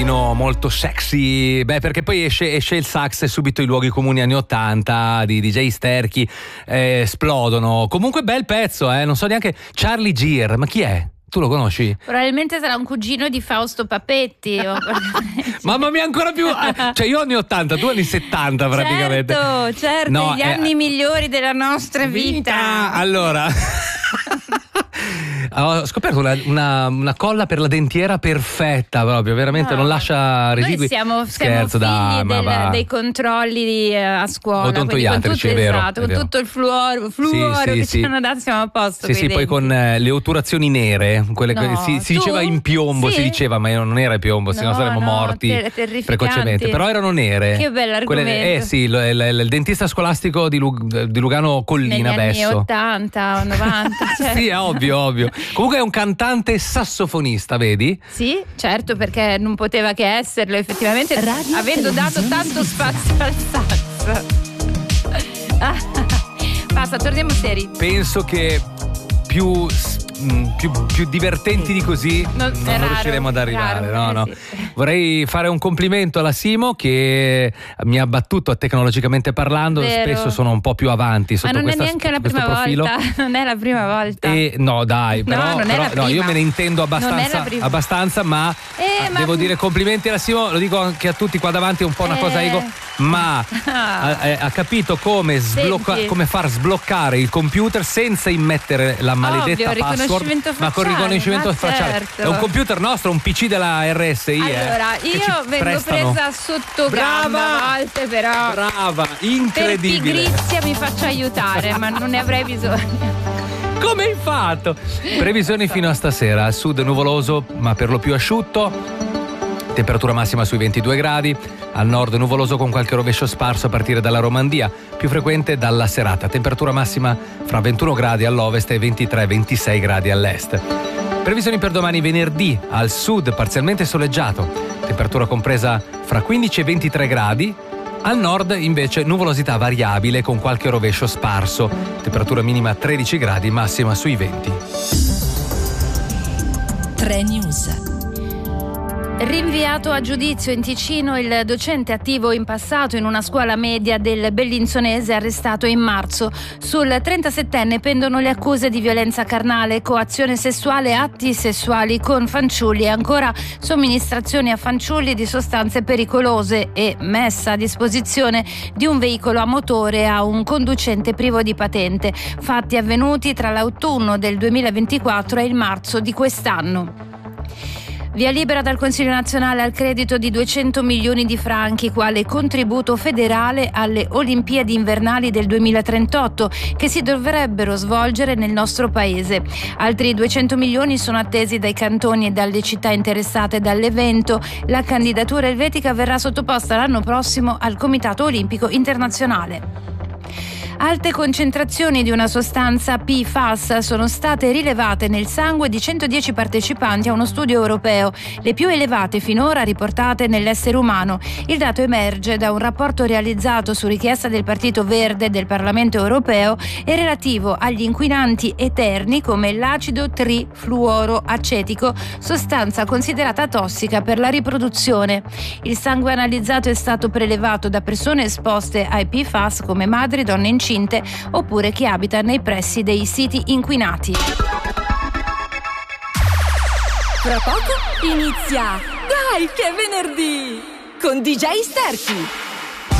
molto sexy, perché poi esce il sax e subito i luoghi comuni anni 80 di DJ Sterchi esplodono. Comunque bel pezzo, non so neanche. Charlie Gear, ma chi è? Tu lo conosci? Probabilmente sarà un cugino di Fausto Papetti. Mamma mia, ancora più. Cioè io anni 80, tu anni 70 praticamente. Certo, no, gli anni migliori della nostra vita. Allora ho scoperto una colla per la dentiera perfetta, proprio, veramente non lascia residui. Noi siamo figli dei controlli a scuola, odontoiatrici, è vero, esatto, con tutto il fluoro che ci hanno dato, siamo a posto. Sì, poi con le otturazioni nere, quelle si diceva in piombo, si diceva, ma non era il piombo, sennò saremmo morti precocemente. Però erano nere. Che bell'argomento. Il dentista scolastico di Lugano Collina negli Besso. Anni 80 o 90. Cioè. Sì, ovvio. Comunque è un cantante sassofonista, vedi? Sì, certo, perché non poteva che esserlo, effettivamente, avendo dato tanto spazio al sax. Basta, torniamo seri. Penso che più divertenti di così non riusciremo ad arrivare. No. Sì. Vorrei fare un complimento alla Simo che mi ha battuto tecnologicamente parlando. Vero. Spesso sono un po' più avanti sotto non è neanche la prima profilo. volta. Non è la prima volta. No, dai, però io me ne intendo abbastanza, ma devo dire complimenti alla Simo, lo dico anche a tutti qua davanti, è un po' una cosa ego, ma ha capito come far sbloccare il computer senza immettere la maledetta password, ma con riconoscimento facciale. Certo. È un computer nostro, un PC della RSI. Allora, io vengo presa sotto gamba a volte, però. Brava, incredibile. Per pigrizia mi faccio aiutare, ma non ne avrei bisogno. Come hai fatto? Previsioni fino a stasera: al sud nuvoloso, ma per lo più asciutto. Temperatura massima sui 22 gradi, al nord nuvoloso con qualche rovescio sparso a partire dalla Romandia, più frequente dalla serata. Temperatura massima fra 21 gradi all'ovest e 23-26 gradi all'est. Previsioni per domani venerdì: al sud parzialmente soleggiato, temperatura compresa fra 15 e 23 gradi, al nord invece nuvolosità variabile con qualche rovescio sparso, temperatura minima 13 gradi, massima sui 20. 3 News. Rinviato a giudizio in Ticino il docente attivo in passato in una scuola media del Bellinzonese arrestato in marzo. Sul 37enne pendono le accuse di violenza carnale, coazione sessuale e atti sessuali con fanciulli e ancora somministrazioni a fanciulli di sostanze pericolose e messa a disposizione di un veicolo a motore a un conducente privo di patente. Fatti avvenuti tra l'autunno del 2024 e il marzo di quest'anno. Via libera dal Consiglio nazionale al credito di 200 milioni di franchi quale contributo federale alle Olimpiadi invernali del 2038 che si dovrebbero svolgere nel nostro paese. Altri 200 milioni sono attesi dai cantoni e dalle città interessate dall'evento. La candidatura elvetica verrà sottoposta l'anno prossimo al Comitato Olimpico Internazionale. Alte concentrazioni di una sostanza PFAS sono state rilevate nel sangue di 110 partecipanti a uno studio europeo, le più elevate finora riportate nell'essere umano. Il dato emerge da un rapporto realizzato su richiesta del Partito Verde del Parlamento europeo e relativo agli inquinanti eterni come l'acido trifluoroacetico, sostanza considerata tossica per la riproduzione. Il sangue analizzato è stato prelevato da persone esposte ai PFAS come madri, donne incinte oppure chi abita nei pressi dei siti inquinati. Fra poco inizia Dai che è venerdì con DJ Sterchi.